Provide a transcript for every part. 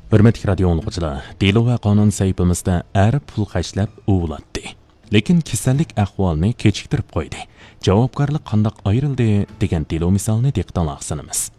Hürmetli radio anlıqçılar, Delo ve Qonun sayfimizda er pul xərcləb uvulatdı. Lekin kasallik ahvolini kechiktirib qo'ydi. Javobgarlik qandaq ayrildi degan Delo misolini diqqatga olsanimiz.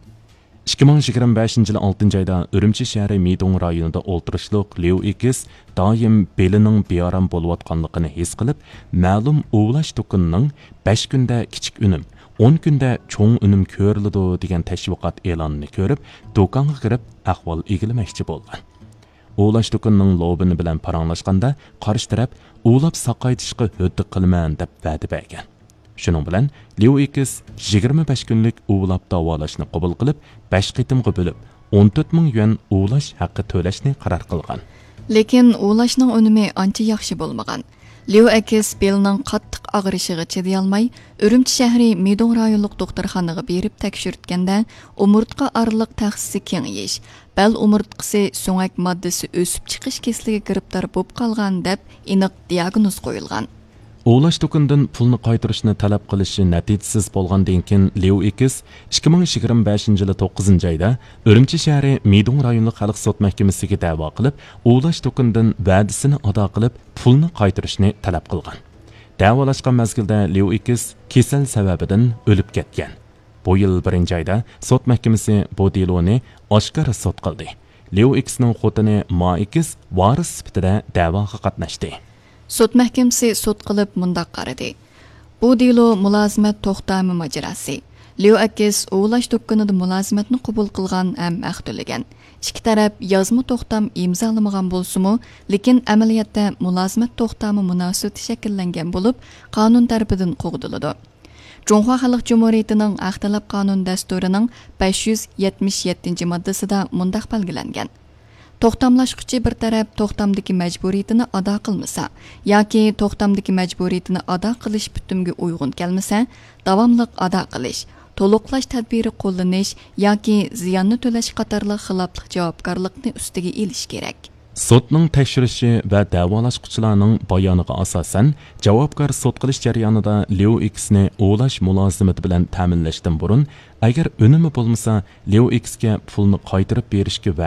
2025 yil 6 ayda Ürümçi shahri Midong rayonida o'ltirishliq Leo X doim belining bearam bo'layotganligini his qilib, ma'lum uvlash to'kinining 5 kunda kichik unum 10 kunda cho'ng unum ko'riladi degan tashviqot e'lonini ko'rib, do'konga kirib ahvol egilamoqchi bo'lgan. Uvlash to'kinining lobini bilan paranglashganda qarshi taraf uvlab saqaytishga huddi qilman deb va'da bergan. Shuning bilan Leo X 25 kunlik uvlab davolashni qabul qilib, 5 qitimga bo'lib 14 ming yuan uvlash haqqi to'lashni qaror qilgan. Lekin uvlashning unumi ancha yaxshi bo'lmagan. Leo X belining qattiq og'rishiga chiday olmay, Ürümçi shahri Midong rayonlik doktorxonaga berib tekshirtganda, umurtqa oraliq taxsisi kengayish, bel umurtqasi so'ngak moddasi o'sib chiqish kasaliga giribdor bo'lib qolgan deb aniq diagnoz qo'yilgan. Uvlash to'kinidan pulni qaytarishni talab qilishi natijasiz bo'lgandan keyin Leo X 2025 yil 9 oyda Ürümçi shahri Midong rayonlik xalq sud mahkamasiga da'vo qilib, uvlash to'kinidan va'dasini ado qilib, pulni qaytarishni talab qilgan. Davolashgan mezgilda Leo X kasal sababidan o'lib ketgan. Bu yil 1 oyda sud mahkamasi bu deloni oshkora sud qildi. Leo X'ning xotini Ma X varis sifatida da'voga qatnashdi. Sud mahkamasi sud qilib mundaq qaradi. Bu delo mulozimat to'xtami mojarasi. Leo X uvlash to'kkinida mulozimatni qabul qilgan ham aqdulagan. İki taraf yozma to'xtam imzolamagan bo'lsa-mu, lekin amaliyotda mulozimat to'xtami munosabati shakllangan bo'lib, qonun tarafidan qo'g'diladi. Jonghua Xalq Cumhuriyetining Axtalab qonun dasturining 577-moddasida mundaq belgilangan. To'xtamlashquchi bir taraf to'xtamdagi majburiyatini ado qilmasa yoki to'xtamdagi majburiyatini ado qilish bitimga uyg'un kelmasa, davomliq ado qilish, to'liqlash tadbiri qo'llanish yoki ziyonni to'lash qatorliq xiloflik javobgarlikni ustiga elish kerak. Sudning tekshirishi va davolashquchilarning bayoniga asosan javobgar sud qilish jarayonida Leo X'ni uvlash mulozimati bilan ta'minlashdan burun, agar unumi bo'lmasa, Leo X'ga pulni qaytarib berishga